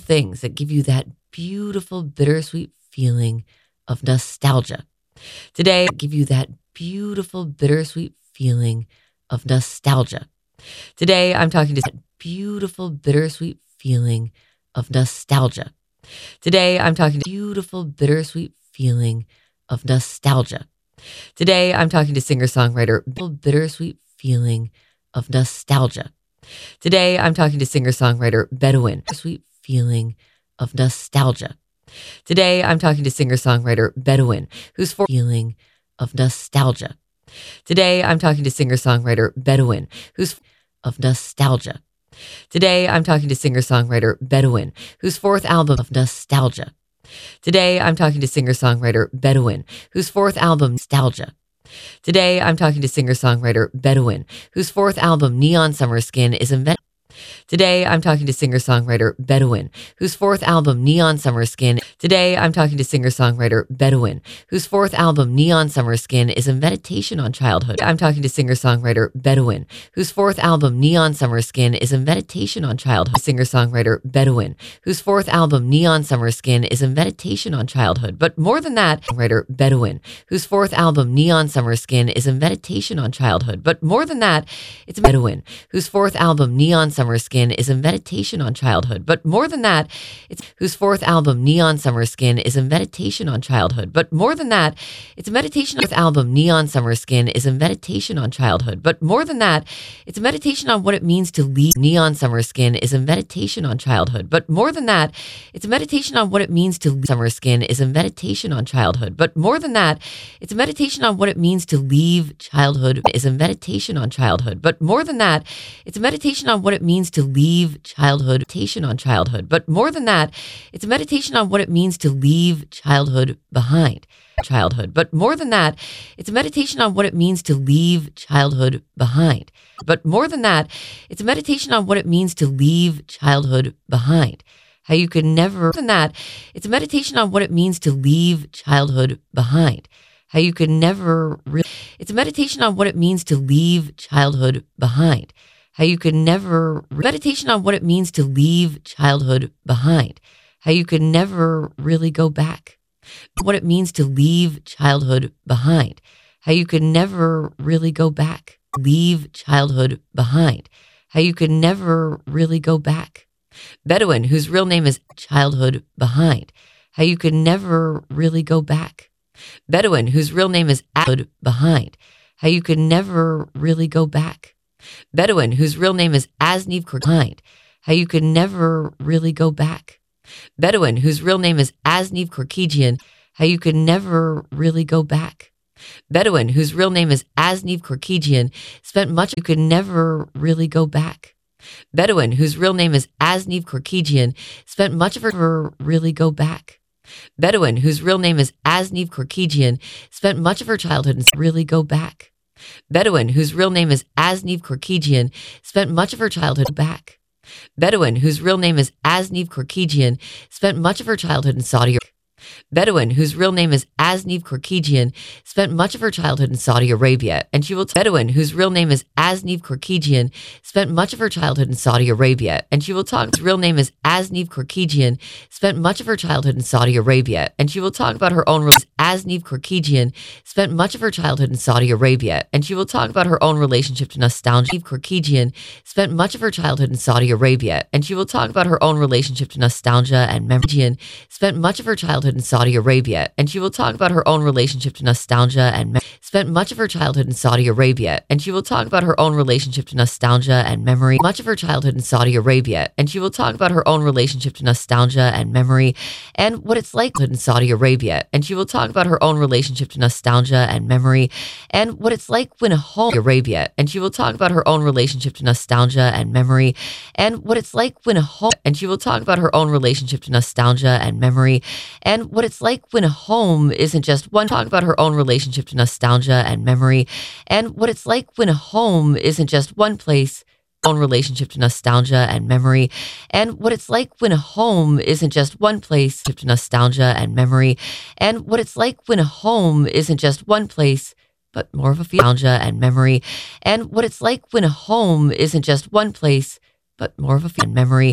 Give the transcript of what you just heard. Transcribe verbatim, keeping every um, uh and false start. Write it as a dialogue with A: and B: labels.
A: things that give you that beautiful, bittersweet feeling of nostalgia. Today, I give you that beautiful, bittersweet feeling of nostalgia. Today, I'm talking to that beautiful, bittersweet feeling of nostalgia. Today, I'm talking to beautiful, bittersweet feeling of nostalgia. Today, I'm talking to singer-songwriter, bittersweet feeling of nostalgia. Today, I'm talking to singer-songwriter Bedouin, bittersweet feeling of nostalgia. Today, I'm talking to singer-songwriter Bedouin, who's for feeling of nostalgia. Today, I'm talking to singer-songwriter Bedouin, who's of nostalgia. Today, I'm talking to singer-songwriter Bedouin, whose fourth album of nostalgia. Today, I'm talking to singer-songwriter Bedouin, whose fourth album Nostalgia. Today, I'm talking to singer-songwriter Bedouin, whose fourth album Neon Summer Skin is invented. Today, I'm talking to singer-songwriter Bedouin, whose fourth album Neon Summer Skin. Today, I'm talking to singer-songwriter Bedouin, whose fourth album Neon Summer Skin is a meditation on childhood. I'm talking to singer-songwriter Bedouin, whose fourth album Neon Summer Skin is a meditation on childhood. Singer-songwriter Bedouin, whose fourth album Neon Summer Skin is a meditation on childhood. But more than that, writer Bedouin, whose fourth album Neon Summer Skin is a meditation on childhood. But more than that, it's Bedouin, whose fourth album Neon Summer Skin is a meditation on childhood. But more than that, it's whose fourth album Neon Summer Skin is a meditation on childhood. But more than that, it's a meditation on album Neon Summer Skin is a meditation on childhood. But more than that, it's a meditation on what it means to leave. Neon Summer Skin is a meditation on childhood. But more than that, it's a meditation on what it means to leave. Summer Skin is a meditation on childhood. But more than that, it's a meditation on what it means to leave childhood is a meditation on childhood. But more than that, it's a meditation on what it means to leave childhood, meditation on childhood. But more than that, it's a meditation on what it means to leave childhood behind. Childhood. But more than that, it's a meditation on what it means to leave childhood behind. But more than that, it's a meditation on what it means to leave childhood behind. How you could never, than that, it's a meditation on what it means to leave childhood behind. How you could never, re- it's a meditation on what it means to leave childhood behind. How you could never, meditation on what it means to leave childhood behind. How you could never really go back. What it means to leave childhood behind. How you could never really go back. Leave childhood behind. How you could never really go back. Bedouin, whose real name is Childhood Behind. How you could never really go back. Bedouin, whose real name is Childhood Behind. How you could never really go back. Bedouin, whose real name is Asnev Korkind. How you could never really go back. Bedouin, whose real name is Asnev Korkigian. How you could never really go back. Bedouin, whose real name is Asnev Korkigian, spent much you could never really go back. Bedouin, whose real name is Asnev Korkigian, spent much of her really go back. Bedouin, whose real name is Asnev Korkigian, spent much of her childhood and really go back. Bedouin, whose real name is Asnev Korkigian, spent much of her childhood back. Bedouin, whose real name is Asnev Korkigian, spent much of her childhood in Saudi Arabia. Bedouin, whose real name is Asnev Korkigian, spent much of her childhood in Saudi Arabia, and she will. T- Bedouin, whose real name is Asnev Korkigian, spent much of her childhood in Saudi Arabia, and she will talk. His real name is Asnev Korkigian, spent much of her childhood in Saudi Arabia, and she will talk about her own. Re- Asnev Korkigian spent much of her childhood in Saudi Arabia, and she will talk about her own relationship to nostalgia. Asnev Korkigian spent much of her childhood in Saudi Arabia, and she will talk about her own relationship to nostalgia and memory. Spent much of her childhood in Saudi Arabia, and she will talk about her own relationship to nostalgia and me- spent much of her childhood in Saudi Arabia, and she will talk about her own relationship to nostalgia and memory. Much of her childhood in Saudi Arabia, and she will talk about her own relationship to nostalgia and memory, and what it's like in Saudi Arabia, and she will talk about her own relationship to nostalgia and memory, and what it's like when a home Arabia, and she will talk about her own relationship to nostalgia and memory, and what it's like when a home, and she will talk about her own relationship to nostalgia and memory, and what it's like when a home isn't just one. Talk about her own relationship to nostalgia and memory, and what it's like when a home isn't just one place. Own relationship to nostalgia and memory, and what it's like when a home isn't just one place. To nostalgia and memory, and what it's like when a home isn't just one place, but more of a nostalgia and memory, and what it's like when a home isn't just one place, but more of a memory.